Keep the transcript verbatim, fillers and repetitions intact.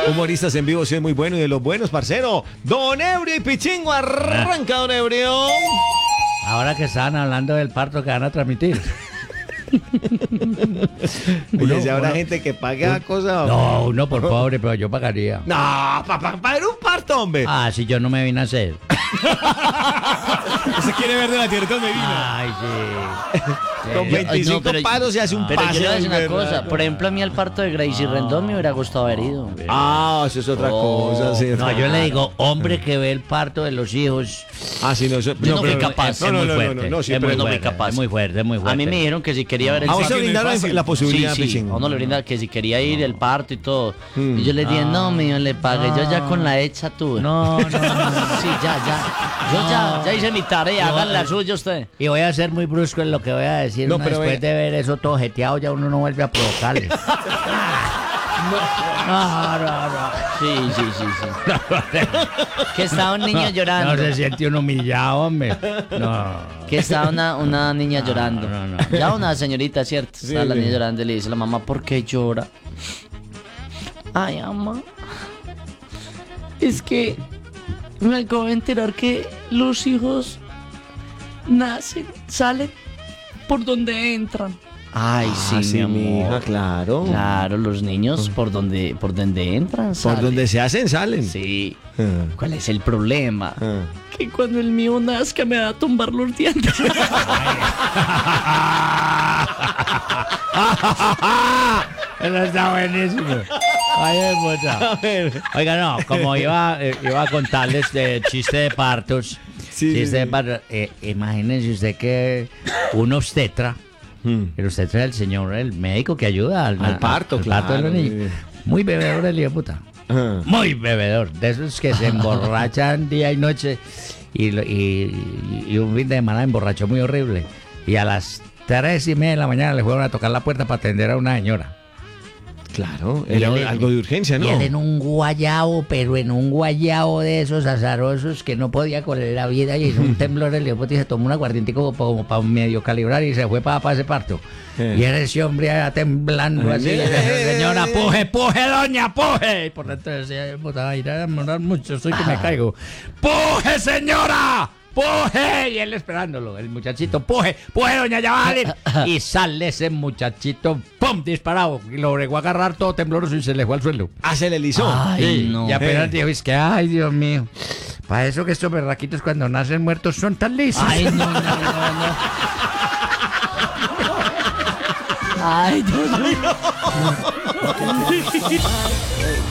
Humoristas en vivo, sí es muy bueno y de los buenos, parcero. Don Ebrio y Pichingo, arranca Don Ebrio. Ahora que estaban hablando del parto que van a transmitir. Oye, si habrá gente que paga cosas. No, uno por pobre, pero yo pagaría. No, papá, para un parto, hombre. Ah, si yo no me vine a hacer. Se quiere ver de la tierra donde vino. Ay, sí. Con veinticinco no, pero- palos se hace un Pero yo paseo. le voy a decir una de verdad. cosa. Por ejemplo, a mí al parto de Gracie Rendón me hubiera gustado haber ido. Ah, eso es otra Oh, cosa. Sí, No, yo le digo, hombre que ve el parto de los hijos. Ah, sí, no, eso, Yo no fui pero- capaz. No, es no, muy no, fuerte. no, no, no, sí, es pero muy no fui fuerte, capaz. es muy fuerte, es muy fuerte. A mí me dijeron que si quería ver el A vos parto. se brindaron la posibilidad, Sí, sí, Pichingo. a uno le brinda que si quería ir el parto y todo. Mm. Y yo le dije, no, mío, le pagué. Yo ya con la hecha tuve. No, no, no. Sí, ya, ya. Yo ya, ya hice mi tarea. Hagan la suya usted. Y voy a ser muy brusco en lo que voy a decir. No, No, pero después ve- de ver eso todo jeteado, ya uno no vuelve a provocarle. No, no, no. Sí, sí, sí, sí. Que estaba un niño llorando. No se siente uno humillado, hombre. No. Que estaba una, una niña llorando. no, no. Ya una señorita, ¿cierto? Estaba la sí. niña llorando y le dice a la mamá, ¿por qué llora? Ay, mamá. Es que me acabo de enterar que los hijos nacen, salen por donde entran. Ay, sí, Ah, sí, mi mi amor. hija, claro. Claro, los niños por donde, por donde entran, Por salen. donde se hacen, salen. Sí. Ah, ¿Cuál es el problema? ah. Que cuando el mío nazca me va a tumbar los dientes. Eso está buenísimo. Ay, de puta. A ver. Oiga, no, como iba, eh, iba a contarles de chiste de partos. Sí, chiste sí, de sí. partos, eh, imagínense usted que un obstetra, Hmm. el obstetra es el señor, el médico que ayuda al, Al parto, al parto de los claro. niños. Muy bebedor el hijo de puta. Ah. Muy bebedor. De esos que se emborrachan día y noche. Y, lo- y, y un fin de semana emborrachó muy horrible. Y a las tres y media de la mañana le fueron a tocar la puerta para atender a una señora. Claro, Y era él- algo de urgencia, ¿no? Y él en un guayabo, pero en un guayabo de esos azarosos que no podía con la vida y hizo un temblor el hijo y se tomó un aguardientico como para medio calibrar y se fue para ese parto. Eh. Y era ese hombre allá temblando así, Eh, y decía, eh, señora, eh. puje, puje, doña, puje. Y por dentro decía, puta, irá a demorar mucho, soy que me caigo. ¡Puje, señora! ¡Puje! Y él esperándolo, el muchachito, ¡puje! ¡Puje, doña, ya va a salir! Y sale ese muchachito, ¡pum! Disparado. Y lo bregó a agarrar todo tembloroso y se le fue al suelo. Ah, se le lisó. Ay, Sí, no. Y apenas Eh. dijo, es que, ay, Dios mío. Para eso que estos berraquitos cuando nacen muertos son tan lisos. Ay, no, no, no, no. Ay, no, no.